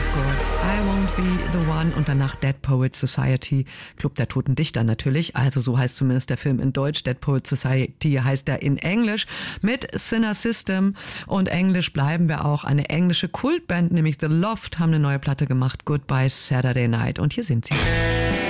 Gods, I Won't Be the One und danach Dead Poets Society, Club der Toten Dichter natürlich, also so heißt zumindest der Film in Deutsch, Dead Poets Society heißt er in Englisch, mit Sinner System und Englisch bleiben wir auch, eine englische Kultband, nämlich The Loft, haben eine neue Platte gemacht, Goodbye Saturday Night und hier sind sie.